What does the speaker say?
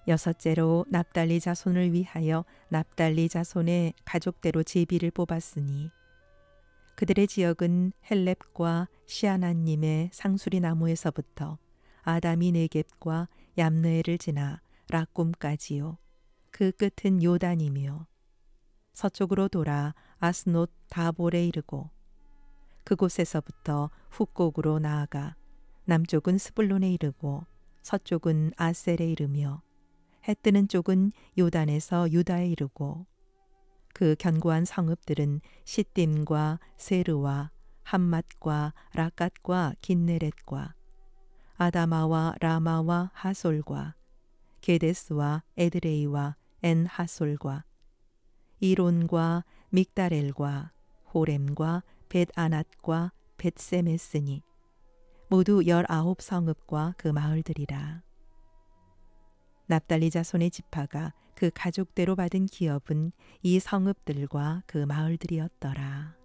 여섯째로 납달리 자손을 위하여 납달리 자손의 가족대로 제비를 뽑았으니 그들의 지역은 헬렙과 시아나님의 상수리 나무에서부터 아담이 네겝과 얌느에를 지나 락꿈까지요. 그 끝은 요단이며 서쪽으로 돌아 아스노 다볼에 이르고 그곳에서부터 훅곡으로 나아가 남쪽은 스불론에 이르고 서쪽은 아셀에 이르며 해 뜨는 쪽은 요단에서 유다에 이르고 그 견고한 성읍들은 시딤과 세르와 함맛과 라갓과 긴네렛과 아다마와 라마와 하솔과 게데스와 에드레이와 엔 하솔과 이론과 믹다렐과 호렘과 벳아낫과 벳세메스니 모두 19 성읍과 그 마을들이라. 납달리 자손의 지파가 그 가족대로 받은 기업은 이 성읍들과 그 마을들이었더라.